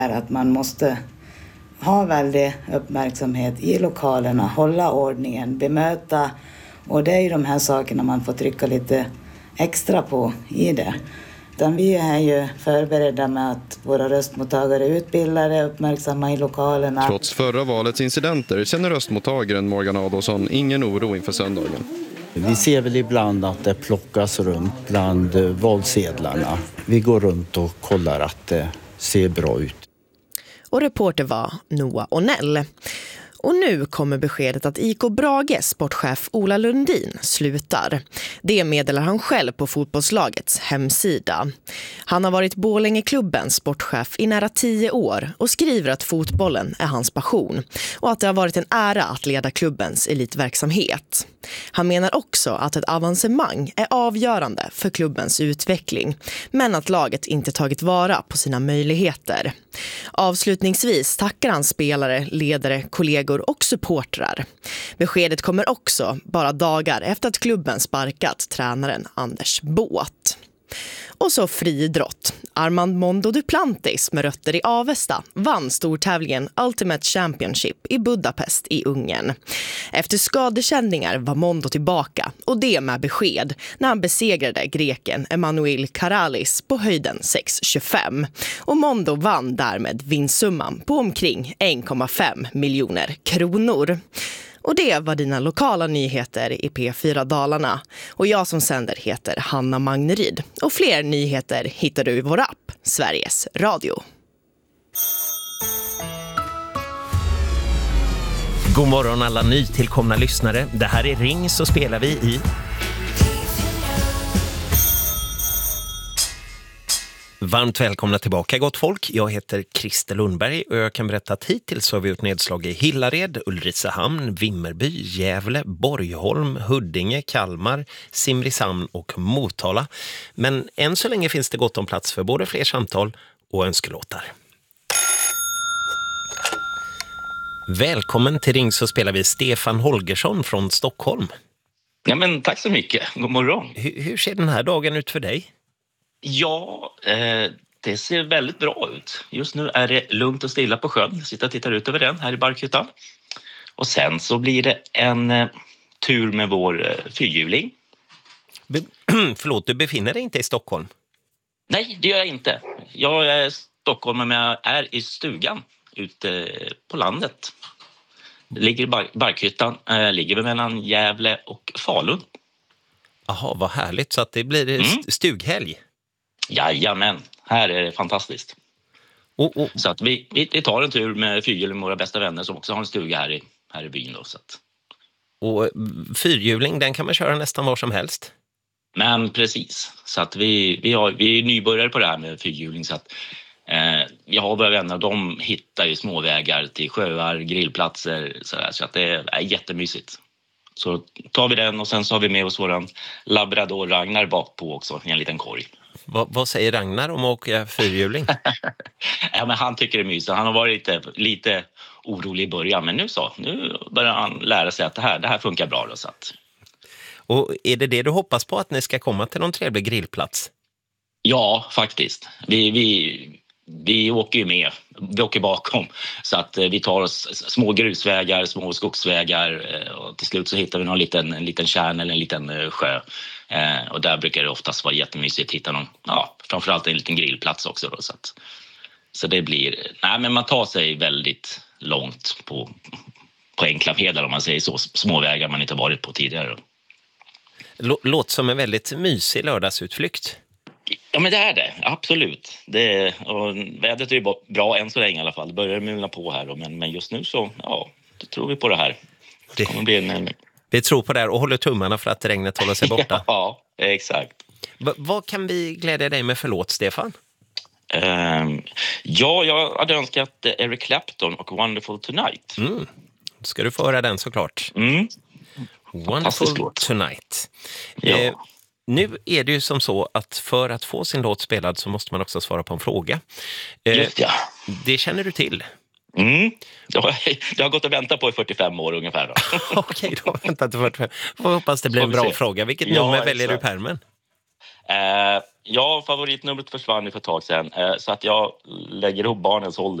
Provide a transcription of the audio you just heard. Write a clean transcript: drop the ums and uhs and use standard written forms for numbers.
Att man måste ha väldigt uppmärksamhet i lokalerna, hålla ordningen, bemöta. Och det är ju de här sakerna man får trycka lite extra på i det. Utan vi är ju förberedda med att våra röstmottagare är utbildade, uppmärksamma i lokalerna. Trots förra valets incidenter känner röstmottagaren Morgan Adolfsson ingen oro inför söndagen. Vi ser väl ibland att det plockas runt bland valsedlarna. Vi går runt och kollar att det ser bra ut. Och reporter var Noah Onell. Och nu kommer beskedet att IK Brages sportchef Ola Lundin slutar. Det meddelar han själv på fotbollslagets hemsida. Han har varit Borlängeklubbens sportchef i nära 10 år och skriver att fotbollen är hans passion och att det har varit en ära att leda klubbens elitverksamhet. Han menar också att ett avancemang är avgörande för klubbens utveckling, men att laget inte tagit vara på sina möjligheter. Avslutningsvis tackar han spelare, ledare, kollegor och supportrar. Beskedet kommer också bara dagar efter att klubben sparkat tränaren Anders Båt. Och så friidrott. Armand Mondo Duplantis med rötter i Avesta vann stortävlingen Ultimate Championship i Budapest i Ungern. Efter skadekänningar var Mondo tillbaka, och det med besked, när han besegrade greken Emanuel Karalis på höjden 6,25. Och Mondo vann därmed vinstsumman på omkring 1,5 miljoner kronor. Och det var dina lokala nyheter i P4 Dalarna. Och jag som sänder heter Hanna Magneryd. Och fler nyheter hittar du i vår app, Sveriges Radio. God morgon alla nytillkomna lyssnare. Det här är Ring, så spelar vi i... Varmt välkomna tillbaka, gott folk. Jag heter Christer Lundberg och jag kan berätta att hittills har vi gjort nedslag i Hillared, Ulricehamn, Vimmerby, Gävle, Borgholm, Huddinge, Kalmar, Simrishamn och Motala. Men än så länge finns det gott om plats för både fler samtal och önskelåtar. Välkommen till Ring, så spelar vi Stefan Holgersson från Stockholm. Ja, men tack så mycket. God morgon. Hur ser den här dagen ut för dig? Ja, det ser väldigt bra ut. Just nu är det lugnt och stilla på sjön. Jag sitter och tittar ut över den här i Barkhyttan. Och sen så blir det en tur med vår fyrhjuling. Förlåt, du befinner dig inte i Stockholm? Nej, det gör jag inte. Jag är i Stockholm, men jag är i stugan ute på landet. Det ligger i Barkhyttan, ligger mellan Gävle och Falun. Jaha, vad härligt. Så att det blir stughelg. Jajamän, här är det fantastiskt. Så att vi tar en tur med fyrhjuling med våra bästa vänner som också har en stuga här i byn. Då, så att. Och fyrhjuling, den kan man köra nästan var som helst. Men precis, så att vi är nybörjare på det här med fyrhjuling, så att vi har våra vänner, de hittar ju småvägar till sjöar, grillplatser, så att det är jättemysigt. Så tar vi den och sen så har vi med oss våran labrador Ragnar bak på också i en liten korg. Vad säger Ragnar om att åka fyrhjuling? Ja, men han tycker det är mysigt. Han har varit lite orolig i början, men nu börjar han lära sig att det här funkar bra. Då, så att. Och är det du hoppas på, att ni ska komma till någon trevlig grillplats? Ja, faktiskt. Vi åker ju med. Vi åker bakom. Så att vi tar oss små grusvägar, små skogsvägar, och till slut så hittar vi en liten kärn eller en liten sjö. Och där brukar det oftast vara jättemysigt att hitta någon, framförallt en liten grillplats också. Då, så det blir... Nej, men man tar sig väldigt långt på enkla medel, om man säger så. Småvägar man inte varit på tidigare. Låter som en väldigt mysig lördagsutflykt. Ja, men det är det. Absolut. Och vädret är ju bra än så länge i alla fall. Det börjar mulna på här. Men just nu så, det tror vi på det här. Det kommer bli vi tror på det här och håller tummarna för att regnet håller sig borta. Ja, exakt. Vad kan vi glädja dig med för låt, Stefan? Jag hade önskat Eric Clapton och Wonderful Tonight. Ska du få höra den såklart. Wonderful Tonight. Ja. Nu är det ju som så att för att få sin låt spelad så måste man också svara på en fråga. Just ja. Det känner du till? Jag har gått och väntat på i 45 år ungefär. Då. Okej, du har väntat i 45. Jag hoppas det blir en bra fråga. Vilket nummer väljer du i pärmen? Ja, favoritnumret försvann för ett tag sedan. Så att jag lägger ihop barnens ålder.